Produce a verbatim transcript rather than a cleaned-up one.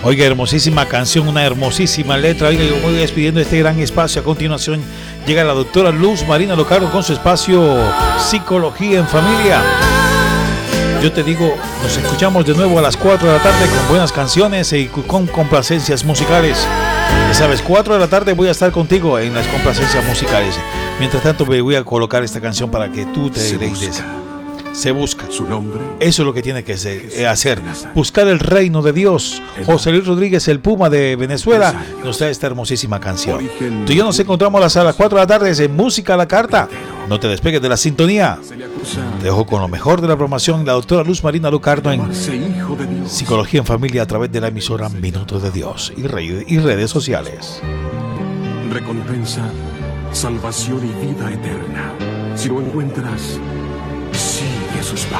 Oiga, hermosísima canción, una hermosísima letra. Oiga, yo voy despidiendo este gran espacio. A continuación llega la doctora Luz Marina Locardo con su espacio Psicología en Familia. Yo te digo, nos escuchamos de nuevo a las cuatro de la tarde con buenas canciones y con complacencias musicales. Ya sabes, cuatro de la tarde voy a estar contigo en las complacencias musicales. Mientras tanto, me voy a colocar esta canción para que tú te deleites. Se busca su nombre. Eso es lo que tiene que hacer. Buscar el reino de Dios. José Luis Rodríguez, el Puma de Venezuela, nos trae esta hermosísima canción. Tú y yo nos encontramos a las cuatro de la tarde en Música a la Carta. No te despegues de la sintonía. Te dejo con lo mejor de la programación. La doctora Luz Marina Locardo en Psicología en Familia a través de la emisora Minutos de Dios y redes sociales. Recompensa, salvación y vida eterna. Si lo encuentras, sigue sus pasos.